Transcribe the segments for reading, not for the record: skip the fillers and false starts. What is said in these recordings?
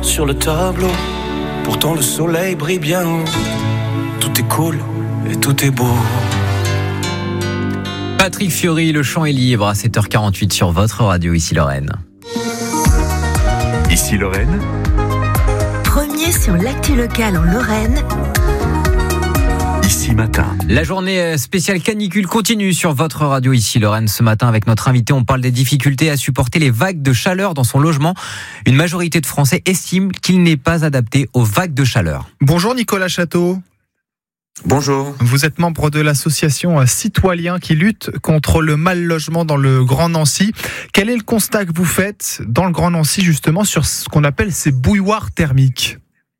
sur le tableau. Pourtant le soleil brille bien haut. Tout est cool et tout est beau. Patrick Fiori, le chant est libre à 7h48 sur votre radio, ici Lorraine. Ici Lorraine. Premier sur l'actu locale en Lorraine. Ici Matin. La journée spéciale canicule continue sur votre radio, ici Lorraine. Ce matin, avec notre invité, on parle des difficultés à supporter les vagues de chaleur dans son logement. Une majorité de Français estime qu'il n'est pas adapté aux vagues de chaleur. Bonjour Nicolas Château. Bonjour. Vous êtes membre de l'association Citoyens qui lutte contre le mal logement dans le Grand Nancy. Quel est le constat que vous faites dans le Grand Nancy justement sur ce qu'on appelle ces bouilloires thermiques ?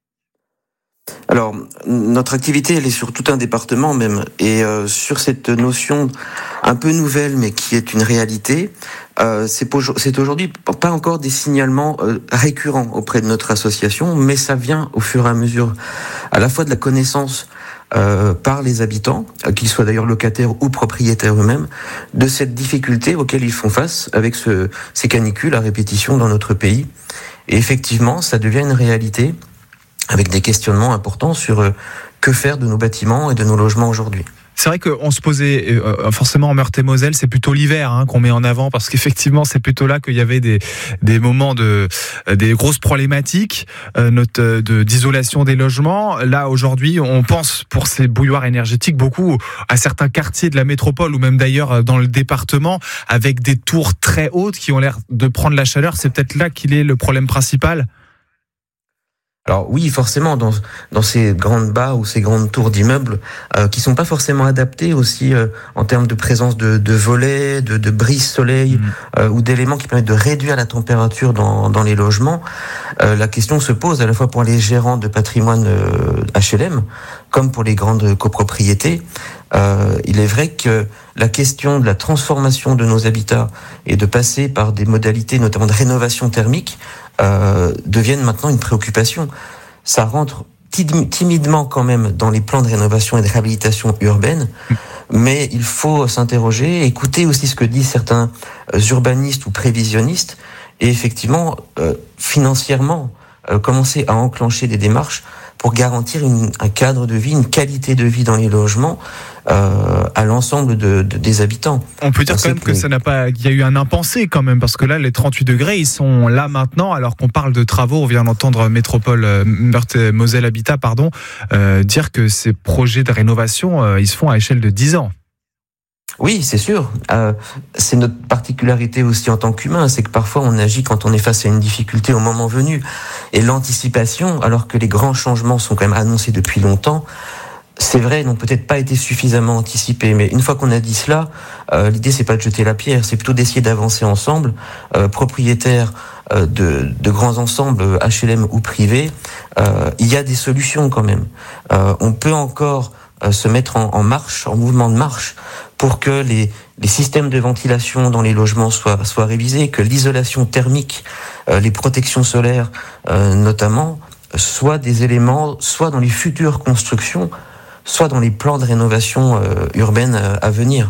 Alors, notre activité, elle est sur tout un département même, et sur cette notion un peu nouvelle, mais qui est une réalité, c'est aujourd'hui pas encore des signalements récurrents auprès de notre association, mais ça vient au fur et à mesure, à la fois de la connaissance par les habitants, qu'ils soient d'ailleurs locataires ou propriétaires eux-mêmes, de cette difficulté auxquelles ils font face avec ces canicules à répétition dans notre pays. Et effectivement, ça devient une réalité, avec des questionnements importants sur que faire de nos bâtiments et de nos logements aujourd'hui. C'est vrai qu'on se posait, forcément en Meurthe-et-Moselle, c'est plutôt l'hiver qu'on met en avant, parce qu'effectivement c'est plutôt là qu'il y avait des moments des grosses problématiques d'isolation des logements. Là aujourd'hui, on pense pour ces bouilloires énergétiques beaucoup à certains quartiers de la métropole ou même d'ailleurs dans le département, avec des tours très hautes qui ont l'air de prendre la chaleur. C'est peut-être là qu'il est le problème principal. Alors oui, forcément, dans ces grandes bas ou ces grandes tours d'immeubles qui sont pas forcément adaptées aussi en termes de présence de volets, de brise-soleil ou d'éléments qui permettent de réduire la température dans les logements, la question se pose à la fois pour les gérants de patrimoine HLM comme pour les grandes copropriétés. Il est vrai que la question de la transformation de nos habitats et de passer par des modalités notamment de rénovation thermique deviennent maintenant une préoccupation. Ça rentre timidement quand même dans les plans de rénovation et de réhabilitation urbaine, mais il faut s'interroger, écouter aussi ce que disent certains urbanistes ou prévisionnistes, et effectivement, financièrement, commencer à enclencher des démarches pour garantir un cadre de vie, une qualité de vie dans les logements à l'ensemble des habitants. On peut dire quand même qu'il y a eu un impensé quand même, parce que là, les 38 degrés, ils sont là maintenant, alors qu'on parle de travaux. On vient d'entendre Meurthe-et-Moselle Habitat, dire que ces projets de rénovation, ils se font à échelle de 10 ans. Oui, c'est sûr. C'est notre particularité aussi en tant qu'humain, c'est que parfois on agit quand on est face à une difficulté au moment venu. Et l'anticipation, alors que les grands changements sont quand même annoncés depuis longtemps, c'est vrai, n'ont peut-être pas été suffisamment anticipés. Mais une fois qu'on a dit cela, l'idée c'est pas de jeter la pierre, c'est plutôt d'essayer d'avancer ensemble, propriétaires de grands ensembles HLM ou privés. Il y a des solutions quand même. On peut encore se mettre en marche, en mouvement de marche, pour que les systèmes de ventilation dans les logements soient révisés, que l'isolation thermique, les protections solaires notamment, soient des éléments, soit dans les futures constructions, soit dans les plans de rénovation urbaine à venir.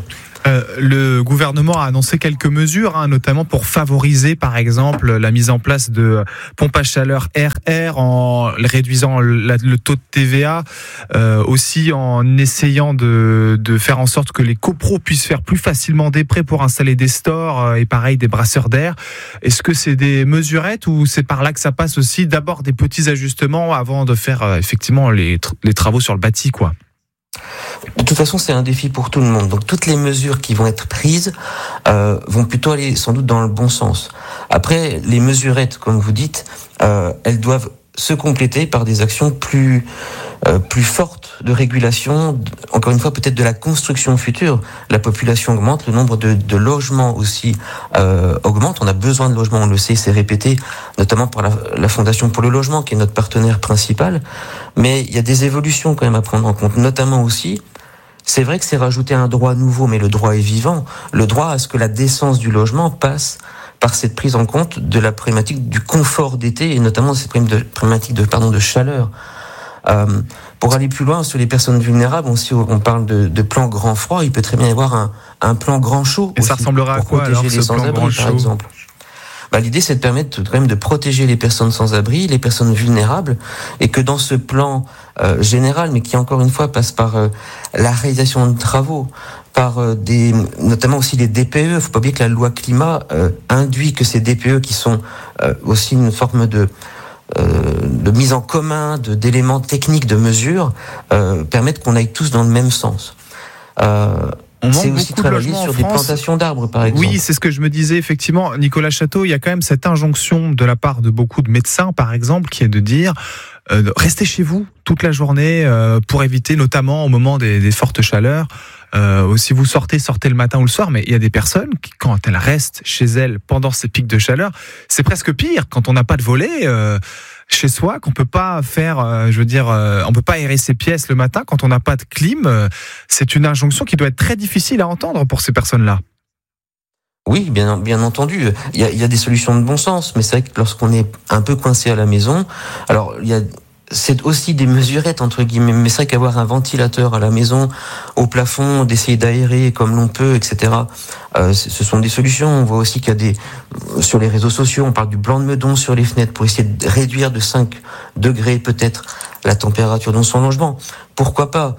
Le gouvernement a annoncé quelques mesures, notamment pour favoriser, par exemple, la mise en place de pompes à chaleur RR en réduisant le taux de TVA, aussi en essayant de faire en sorte que les copros puissent faire plus facilement des prêts pour installer des stores et pareil des brasseurs d'air. Est-ce que c'est des mesurettes ou c'est par là que ça passe aussi, d'abord des petits ajustements avant de faire effectivement les travaux sur le bâti, quoi? De toute façon, c'est un défi pour tout le monde. Donc, toutes les mesures qui vont être prises vont plutôt aller sans doute dans le bon sens. Après, les mesurettes, comme vous dites, elles doivent se compléter par des actions plus fortes de régulation. Encore une fois, peut-être de la construction future. La population augmente, le nombre de logements aussi augmente. On a besoin de logements, on le sait, c'est répété, notamment par la Fondation pour le logement, qui est notre partenaire principal. Mais il y a des évolutions quand même à prendre en compte, notamment aussi. C'est vrai que c'est rajouter un droit nouveau, mais le droit est vivant. Le droit à ce que la décence du logement passe par cette prise en compte de la problématique du confort d'été et notamment cette problématique de chaleur. Pour aller plus loin sur les personnes vulnérables, si on parle de plan grand froid, il peut très bien y avoir un plan grand chaud. Et ça ressemblera à quoi alors, ce plan grand chaud, par exemple? l'idée c'est de permettre quand même de protéger les personnes sans abri, les personnes vulnérables, et que dans ce plan général, mais qui encore une fois passe par la réalisation de travaux, par notamment aussi les DPE. Faut pas oublier que la loi climat induit que ces DPE, qui sont aussi une forme de mise en commun d'éléments techniques de mesure, permettent qu'on aille tous dans le même sens. C'est aussi travailler sur des plantations d'arbres, par exemple. Oui, c'est ce que je me disais, effectivement. Nicolas Château, il y a quand même cette injonction de la part de beaucoup de médecins, par exemple, qui est de dire restez chez vous toute la journée pour éviter, notamment au moment des fortes chaleurs. Si vous sortez le matin ou le soir, mais il y a des personnes qui, quand elles restent chez elles pendant ces pics de chaleur, c'est presque pire quand on n'a pas de volet chez soi, qu'on peut pas faire, on peut pas aérer ses pièces le matin quand on n'a pas de clim. C'est une injonction qui doit être très difficile à entendre pour ces personnes-là. Oui, bien entendu. Il y a des solutions de bon sens, mais c'est vrai que lorsqu'on est un peu coincé à la maison, alors c'est aussi des mesurettes entre guillemets, mais c'est vrai qu'avoir un ventilateur à la maison, au plafond, d'essayer d'aérer comme l'on peut, etc. Ce sont des solutions. On voit aussi qu'il y a sur les réseaux sociaux, on parle du blanc de meudon sur les fenêtres pour essayer de réduire de 5 degrés peut-être la température dans son logement. Pourquoi pas?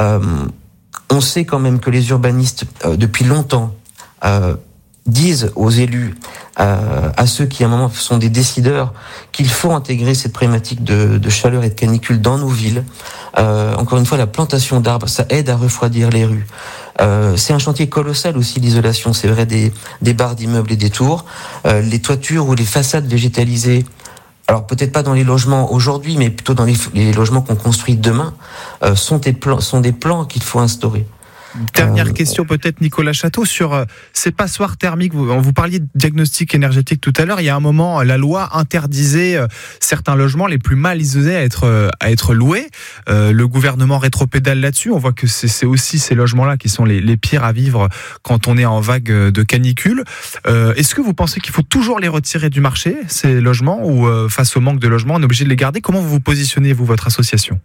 On sait quand même que les urbanistes, depuis longtemps, disent aux élus, à ceux qui à un moment sont des décideurs, qu'il faut intégrer cette problématique de chaleur et de canicule dans nos villes. Encore une fois, la plantation d'arbres, ça aide à refroidir les rues. C'est un chantier colossal aussi, l'isolation, c'est vrai, des barres d'immeubles et des tours. Les toitures ou les façades végétalisées, alors peut-être pas dans les logements aujourd'hui, mais plutôt dans les logements qu'on construit demain, sont des plans qu'il faut instaurer. Dernière question peut-être, Nicolas Château, sur ces passoires thermiques. Vous parliez de diagnostic énergétique tout à l'heure. Il y a un moment, la loi interdisait certains logements les plus mal isolés à être loués. Le gouvernement rétropédale là-dessus. On voit que c'est aussi ces logements-là qui sont les pires à vivre quand on est en vague de canicule. Est-ce que vous pensez qu'il faut toujours les retirer du marché, ces logements, ou face au manque de logements, on est obligé de les garder? Comment vous vous positionnez, vous, votre association?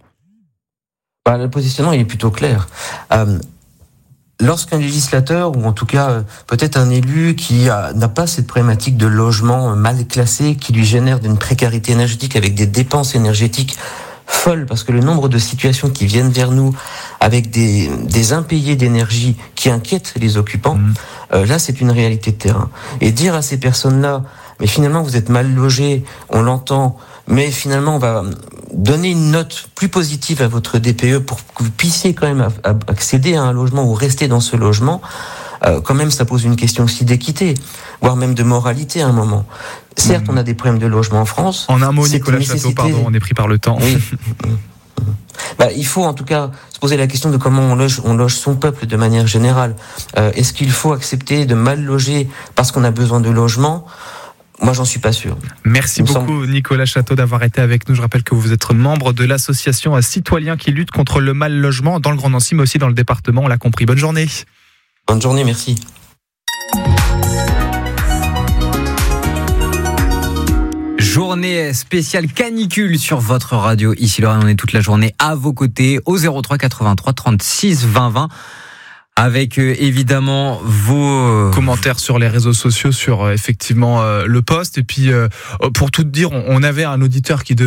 Le positionnement, il est plutôt clair. Lorsqu'un législateur, ou en tout cas peut-être un élu qui n'a pas cette problématique de logement mal classé, qui lui génère d'une précarité énergétique avec des dépenses énergétiques folles, parce que le nombre de situations qui viennent vers nous avec des impayés d'énergie qui inquiètent les occupants, là c'est une réalité de terrain. Et dire à ces personnes-là, mais finalement vous êtes mal logés, on l'entend, mais finalement on va donner une note plus positive à votre DPE pour que vous puissiez quand même accéder à un logement ou rester dans ce logement, quand même ça pose une question aussi d'équité, voire même de moralité à un moment. Certes, on a des problèmes de logement en France. En un mot, Nicolas Château, pardon, on est pris par le temps. Oui. Il faut en tout cas se poser la question de comment on loge son peuple de manière générale. Est-ce qu'il faut accepter de mal loger parce qu'on a besoin de logement ? Moi, j'en suis pas sûr. Merci beaucoup, Nicolas Château, d'avoir été avec nous. Je rappelle que vous êtes membre de l'association Citoyens qui lutte contre le mal logement dans le Grand Nancy, mais aussi dans le département. On l'a compris. Bonne journée. Bonne journée, merci. Journée spéciale canicule sur votre radio. Ici, Lorraine, on est toute la journée à vos côtés au 03 83 36 20 20. Avec évidemment vos commentaires sur les réseaux sociaux sur effectivement le post. Et puis pour tout dire, on avait un auditeur qui